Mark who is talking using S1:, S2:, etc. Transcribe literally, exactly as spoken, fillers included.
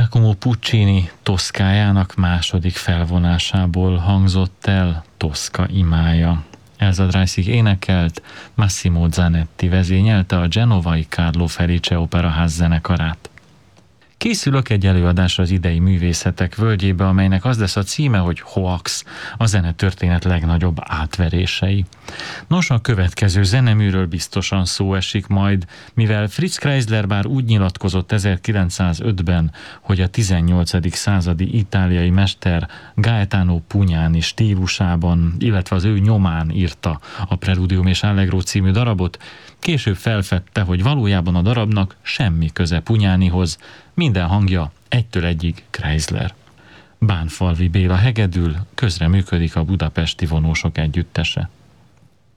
S1: Giacomo Puccini Toszkájának második felvonásából hangzott el Toszka imája. Elsa Dreissig énekelt, Massimo Zanetti vezényelte a genovai Carlo Felice Operaház zenekarát. Készülök egy előadásra az idei művészetek völgyébe, amelynek az lesz a címe, hogy Hoax, a zenetörténet legnagyobb átverései. Nos, a következő zeneműről biztosan szó esik majd, mivel Fritz Kreisler bár úgy nyilatkozott ezerkilencszázötben, hogy a tizennyolcadik századi itáliai mester Gaetano Pugnani stílusában, illetve az ő nyomán írta a Preludium és Allegro című darabot, később felfedte, hogy valójában a darabnak semmi köze Pugnanihoz, minden hangja egytől egyig Kreisler. Bánfalvi Béla hegedül, közreműködik a Budapesti Vonósok Együttese.